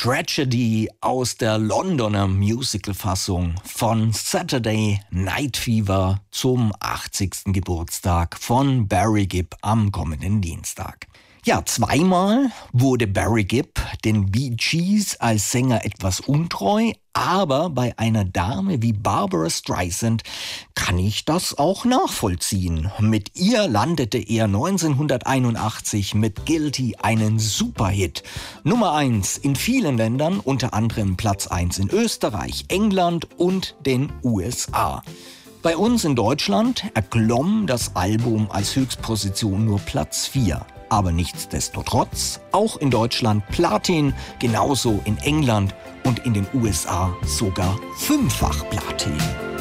Tragedy aus der Londoner Musical-Fassung von Saturday Night Fever zum 80. Geburtstag von Barry Gibb am kommenden Dienstag. Ja, zweimal wurde Barry Gibb den Bee Gees als Sänger etwas untreu, aber bei einer Dame wie Barbra Streisand kann ich das auch nachvollziehen. Mit ihr landete er 1981 mit Guilty einen Superhit. Nummer 1 in vielen Ländern, unter anderem Platz 1 in Österreich, England und den USA. Bei uns in Deutschland erklomm das Album als Höchstposition nur Platz 4. Aber nichtsdestotrotz auch in Deutschland Platin, genauso in England und in den USA sogar 5-fach Platin.